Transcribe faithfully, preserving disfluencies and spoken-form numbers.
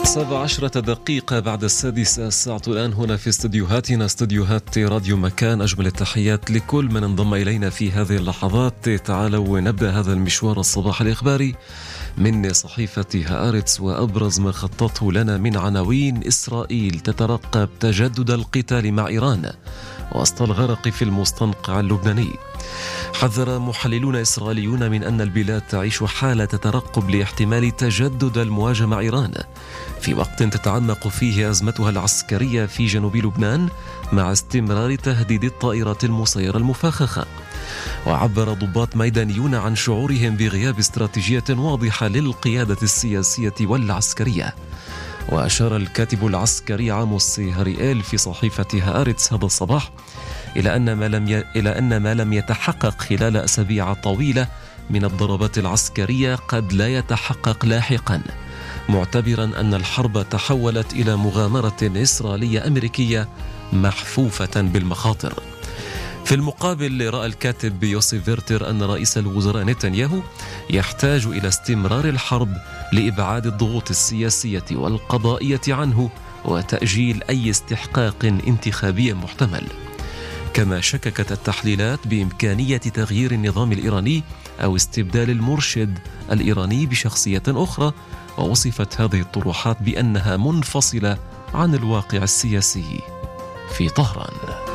سبع عشرة دقيقة بعد السادسة الساعة الآن هنا في استديوهاتنا استديوهات راديو مكان. أجمل التحيات لكل من انضم إلينا في هذه اللحظات. تعالوا نبدأ هذا المشوار الصباح الإخباري من صحيفة هآرتس وأبرز ما خطته لنا من عناوين. إسرائيل تترقب تجدد القتال مع إيران وسط الغرق في المستنقع اللبناني. حذر محللون إسرائيليون من أن البلاد تعيش حالة ترقب لاحتمال تجدد المواجهة مع إيران في وقت تتعمق فيه أزمتها العسكرية في جنوب لبنان مع استمرار تهديد الطائرات المسيرة المفخخة. وعبر ضباط ميدانيون عن شعورهم بغياب استراتيجية واضحة للقيادة السياسية والعسكرية. وأشار الكاتب العسكري عاموس هريئيل في صحيفة هآرتس هذا الصباح إلى أن ما لم ي... إلى أن ما لم يتحقق خلال أسابيع طويلة من الضربات العسكرية قد لا يتحقق لاحقا، معتبرا أن الحرب تحولت إلى مغامرة إسرائيلية أمريكية محفوفة بالمخاطر. في المقابل رأى الكاتب يوسيف فيرتر أن رئيس الوزراء نتنياهو يحتاج إلى استمرار الحرب لإبعاد الضغوط السياسية والقضائية عنه وتأجيل أي استحقاق انتخابي محتمل. كما شككت التحليلات بإمكانية تغيير النظام الإيراني أو استبدال المرشد الإيراني بشخصية أخرى، ووصفت هذه الطروحات بأنها منفصلة عن الواقع السياسي في طهران.